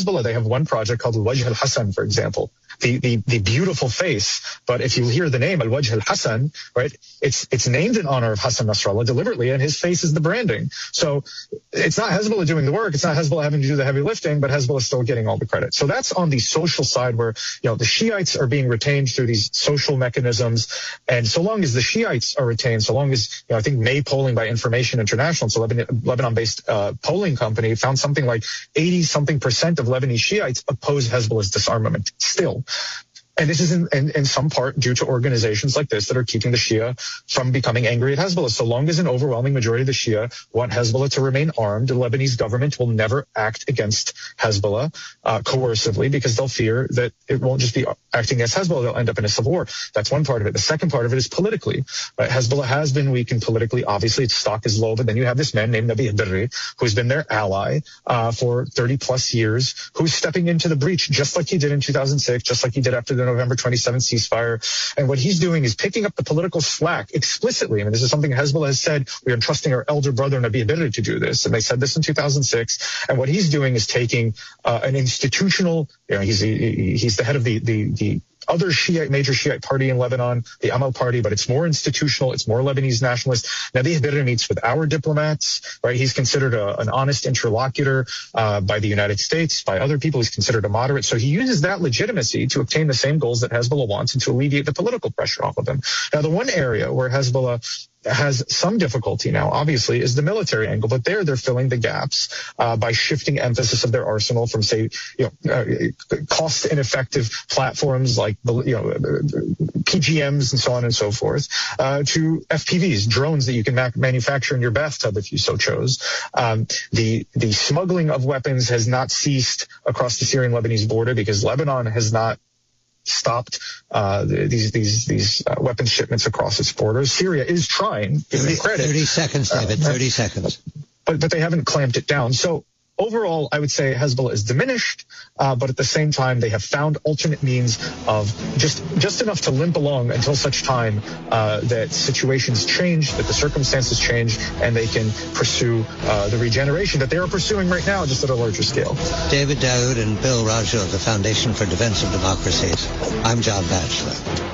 Hezbollah, they have one project called Al-Wajh al-Hasan, for example, the beautiful face. But if you hear the name Al-Wajh al-Hasan, right, it's named in honor of Hassan Nasrallah deliberately, and his face is the branding. So it's not Hezbollah doing the work. It's not Hezbollah having to do the heavy lifting, but Hezbollah is still getting all the credit. So that's on the social side, where, you know, the Shiites are being retained through these social mechanisms. And so long as the Shiites are retained, so long as, you know, I think May polling by Information International, it's a Lebanon-based polling company, found something like 80-something% of Lebanese Shiites oppose Hezbollah's disarmament still. And this is in some part due to organizations like this that are keeping the Shia from becoming angry at Hezbollah. So long as an overwhelming majority of the Shia want Hezbollah to remain armed, the Lebanese government will never act against Hezbollah coercively, because they'll fear that it won't just be acting against Hezbollah, they'll end up in a civil war. That's one part of it. The second part of it is politically. Right? Hezbollah has been weakened politically. Obviously, its stock is low, but then you have this man named Nabih Berri, who's been their ally for 30-plus years, who's stepping into the breach just like he did in 2006, just like he did after the November 27th ceasefire. And what he's doing is picking up the political slack explicitly. I mean, this is something Hezbollah has said. We are entrusting our elder brother Nabih Berri to do this. And they said this in 2006. And what he's doing is taking an institutional, you know, he's the head of the other major Shiite party in Lebanon, the Amal party, but it's more institutional, it's more Lebanese nationalist. Nabih Berri meets with our diplomats, right? He's considered an honest interlocutor by the United States, by other people. He's considered a moderate. So he uses that legitimacy to obtain the same goals that Hezbollah wants and to alleviate the political pressure off of them. Now, the one area where Hezbollah has some difficulty now, obviously, is the military angle, but they're filling the gaps by shifting emphasis of their arsenal from, say, cost ineffective platforms like PGMs and so on and so forth to FPVs, drones that you can manufacture in your bathtub if you so chose. The smuggling of weapons has not ceased across the Syrian-Lebanese border because Lebanon has not stopped these weapons shipments across its borders. Syria is trying. Give them credit. 30 seconds, David. 30 seconds. But they haven't clamped it down. So overall, I would say Hezbollah is diminished, but at the same time, they have found alternate means of just enough to limp along until such time that situations change, that the circumstances change, and they can pursue the regeneration that they are pursuing right now, just at a larger scale. David Daoud and Bill Raju of the Foundation for Defense of Democracies. I'm John Batchelor.